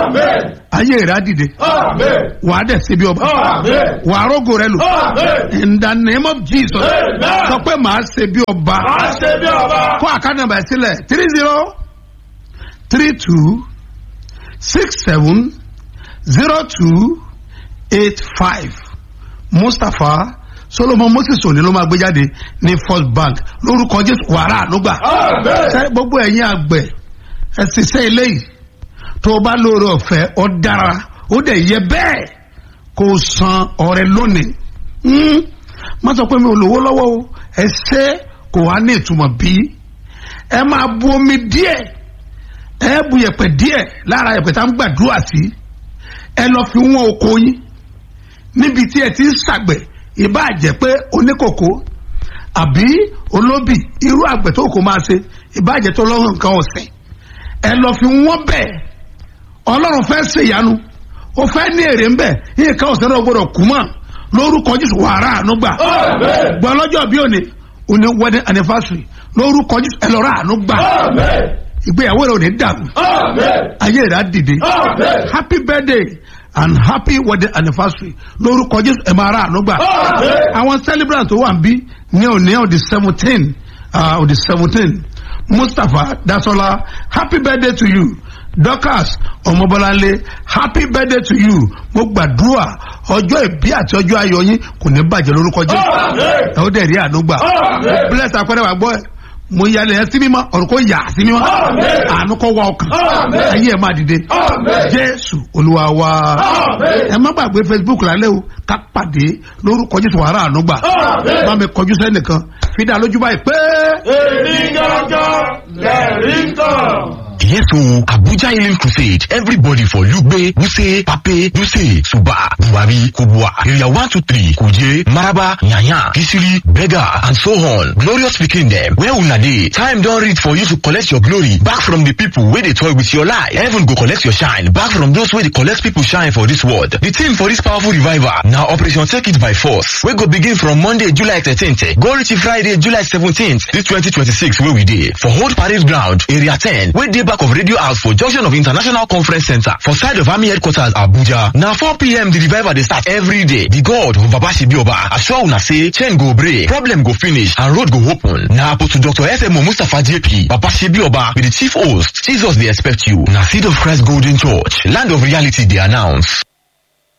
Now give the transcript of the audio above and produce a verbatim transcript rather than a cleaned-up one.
Amen. ayé rẹ̀ á dìde. Amen. Wà á dẹ̀ ṣe bí ọba. Amen. Wà á rógo rẹ lò. Amen. In the name of Jesus. Amen. Sọ pé màá ṣe bí ọba. Màá ṣe bí ọba. Kó àká nàmbà sílẹ̀ three zero three two six seven zero two eight five. Mustapha Solomon Moses òní ló máa gbé jáde ní First Bank lórúkọ Jésù wàrà ànúgbà. Amen. Ṣé gbogbo ẹ̀yin àgbẹ̀ ẹ sì ṣe eléyìí tó o bá lóore ọ̀fẹ́ ọ dára ó dẹ̀ yẹ bẹ́ẹ̀ kó o san ọrẹ lónìí. Hmm. Má sọ pé mi ò lówó lọ́wọ́ o ẹ ṣe kò wá ní ìtumọ̀ bí ẹ máa bu omi díẹ̀ ẹ bu yẹ̀pẹ̀ díẹ̀ lára yẹ̀pẹ̀ tá ń gbàdúrà sí ẹ lọ fi wọ́n oko yín níbi tí ẹ ti ń ṣàgbẹ̀ ìbá jẹ́ pé oníkòkó àbí olóbì irú àgbẹ̀ tó kò máa ṣe ìbá jẹ́ tó lọ́rùn nǹkan ọ̀sìn ẹ lọ fi wọ́n bẹ̀ Ọlọ́run fẹ́ ṣe ìyanu ó fẹ́ ní èrè ńbẹ̀ nǹkan ọ̀sìn náà gbọ́dọ̀ kú mọ́ lórúkọ Jésù wàrà ànúgbà gbọ́ lọ́jọ́ bí òní òní wedding anniversary lórúkọ Jésù ẹ lọ rà ànúgbà ìgbéyàwó rẹ ò ní dàrú ayé rẹ á dìde happy birthday and happy wedding anniversary lórúkọ Jésù ẹ máa rà ànúgbà àwọn celebrant tó wà ń bí ní òní on the seventeen on the seventeen Mustapha Dasola happy birthday to you. Dorcas Ọmọbọ́láńlé happy birthday to you. Mo gbàdúrà ọjọ́ ìbí àti ọjọ́ ayọ̀ yín kò ní bàjẹ́ lórúkọ Jésù ẹ ó dẹ̀ rí ànúgbà bless àpẹẹrẹ wà gbọ́ ẹ mo yálẹ̀ ẹ sí mímọ́ ọ̀run kò yà sí mímọ́ àánú kò wá ọkàn ayé ẹ máa dìde Jésù Olúwa wa ẹ má gbàgbé Facebook lálẹ́ o ká pàdé lórúkọ Jésù wàrà ànúgbà bá mi kọjú sẹ́nìkan fi dá lójú báyìí pé. èmi gángan lẹ́rìí kan. Yes, so Abuja Healing Crusade. Everybody for Lugbe, Wuse, Pape, Duse, Suba, Buhari, Kubwa, Area one two three, Kuje, Maraba, Nyanya, Kisiri, Bega, and so on. Glorious speaking them. Where una dey? Time don't reach for you to collect your glory back from the people where they toy with your life. Heaven go collect your shine back from those where they collect people shine for this world. The team for this powerful revival now Operation Take It by Force. We go begin from Monday, July thirteenth. Go reach Friday, July seventeenth. This twenty twenty-six where we dey for Old Parade Ground, Area ten. Where they back of Radio House for junction of International Conference Center for side of Army Headquarters Abuja. Now four p.m. the revival they start every day. The God of Baba Shibioba assure una say chain go break, problem go finish, and road go open. Now Apostle Doctor S M O Mustafa J P, Baba Shibioba with the chief host. Jesus they expect you. Now Seed of Christ Golden Church, land of reality they announce.